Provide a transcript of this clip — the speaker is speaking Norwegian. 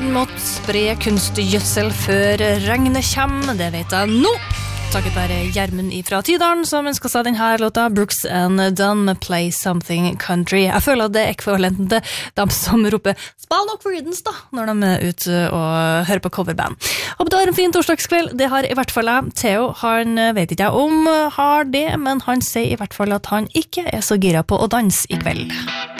verden måtte spre kunstgjødsel før regnet kommer, det vet jeg nå. Takket være Gjermund fra Tydalen som ønsket seg denne låta, Brooks and Dunn med Play Something Country. Jeg føler at det ekvivalenten til dem som roper «Spill nok Creedence» da, når de er ute og hører på coverband. Håper du har en fin torsdagskveld, det har i hvert fall jeg. Theo, han vet ikke jeg om har det, men han sier i hvert fall at han ikke er så gira på å danse i kveld.